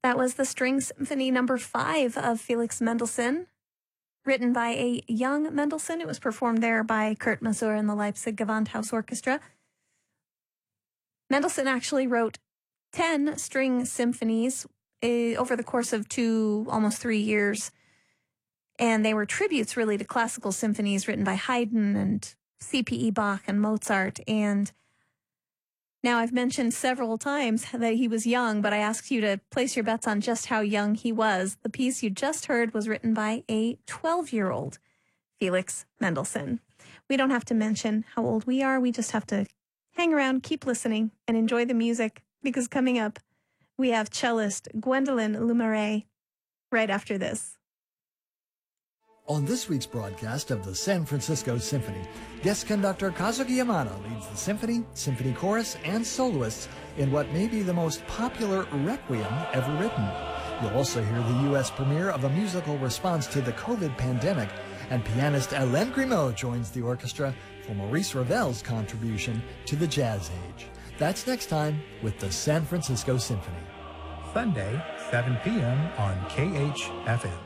That was the String Symphony number 5 of Felix Mendelssohn, written by a young Mendelssohn. It was performed there by Kurt Masur and the Leipzig Gewandhaus Orchestra. Mendelssohn actually wrote 10 string symphonies over the course of almost 3 years. And they were tributes really to classical symphonies written by Haydn and C.P.E. Bach and Mozart. And now I've mentioned several times that he was young, but I asked you to place your bets on just how young he was. The piece you just heard was written by a 12-year-old Felix Mendelssohn. We don't have to mention how old we are. We just have to hang around, keep listening, and enjoy the music, because coming up, we have cellist Gwendolyn Lemaré right after this. On this week's broadcast of the San Francisco Symphony, guest conductor Kazuki Yamano leads the symphony, symphony chorus, and soloists in what may be the most popular requiem ever written. You'll also hear the U.S. premiere of a musical response to the COVID pandemic, and pianist Hélène Grimaud joins the orchestra for Maurice Ravel's contribution to the jazz age. That's next time with the San Francisco Symphony. Sunday, 7 p.m. on KHFM.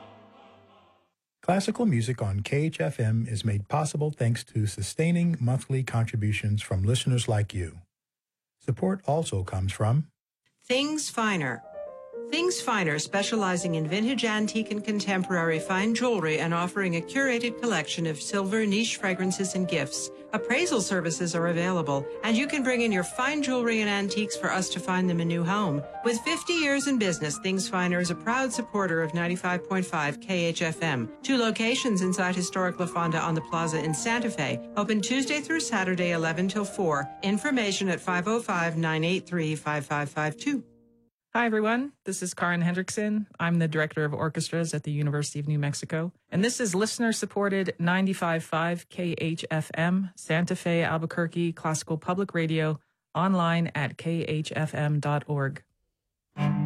Classical music on KHFM is made possible thanks to sustaining monthly contributions from listeners like you. Support also comes from Things Finer. Things Finer, specializing in vintage, antique, and contemporary fine jewelry and offering a curated collection of silver, niche fragrances, and gifts. Appraisal services are available, and you can bring in your fine jewelry and antiques for us to find them a new home. With 50 years in business, Things Finer is a proud supporter of 95.5 KHFM. 2 locations inside historic La Fonda on the Plaza in Santa Fe. Open Tuesday through Saturday, 11 till 4. Information at 505-983-5552. Hi, everyone. This is Karen Hendrickson. I'm the Director of Orchestras at the University of New Mexico. And this is listener-supported 95.5 KHFM, Santa Fe, Albuquerque, Classical Public Radio, online at khfm.org.